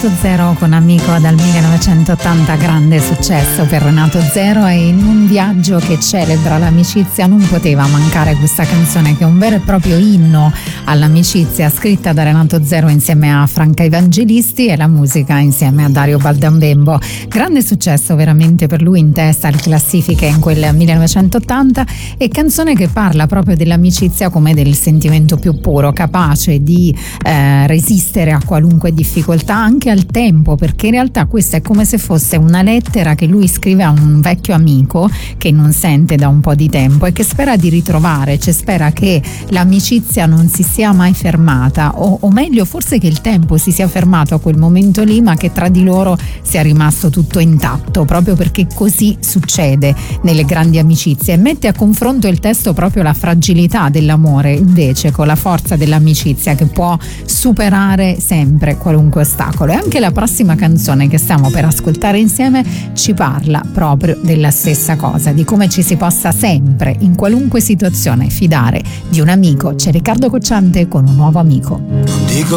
Renato Zero con Amico dal 1980, grande successo per Renato Zero, e in un viaggio che celebra l'amicizia non poteva mancare questa canzone, che è un vero e proprio inno all'amicizia, scritta da Renato Zero insieme a Franca Evangelisti e la musica insieme a Dario Baldambembo. Grande successo veramente per lui, in testa alle classifiche in quel 1980, e canzone che parla proprio dell'amicizia come del sentimento più puro, capace di resistere a qualunque difficoltà, anche al tempo, perché in realtà questa è come se fosse una lettera che lui scrive a un vecchio amico che non sente da un po' di tempo e che spera di ritrovare, cioè spera che l'amicizia non si sia mai fermata, o meglio forse che il tempo si sia fermato a quel momento lì, ma che tra di loro sia rimasto tutto intatto, proprio perché così succede nelle grandi amicizie. E mette a confronto il testo proprio la fragilità dell'amore invece con la forza dell'amicizia, che può superare sempre qualunque ostacolo. E anche la prossima canzone che stiamo per ascoltare insieme ci parla proprio della stessa cosa, di come ci si possa sempre, in qualunque situazione, fidare di un amico. C'è Riccardo Cocciante con Un nuovo amico. Dico